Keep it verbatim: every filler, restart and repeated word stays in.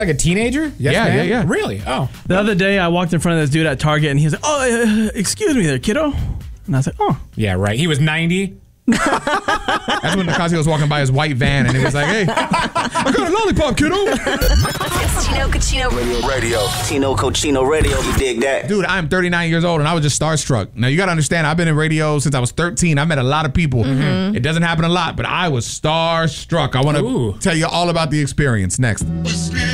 Like a teenager? Yes, yeah, man? yeah, yeah. Really? Oh. The other day, I walked in front of this dude at Target, and he was like, "Oh, uh, excuse me, there, kiddo." And I was like, "Oh, yeah, right." He was ninety. That's when Nicasio was walking by his white van, and he was like, "Hey, I got a lollipop, kiddo." It's Tino Cochino Radio. Radio. Tino Cochino Radio. You dig that? Dude, I'm thirty-nine years old, and I was just starstruck. Now, you got to understand, I've been in radio since I was thirteen. I met a lot of people. Mm-hmm. It doesn't happen a lot, but I was starstruck. I want to tell you all about the experience next.